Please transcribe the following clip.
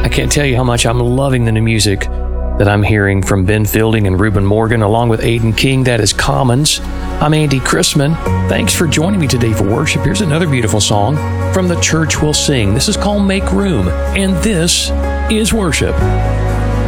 I can't tell you how much I'm loving the new music that I'm hearing from Ben Fielding and Reuben Morgan, along with Aiden King. That is Commons. I'm Andy Chrisman. Thanks for joining me today for worship. Here's another beautiful song from The Church Will Sing. This is called Make Room, and this is worship.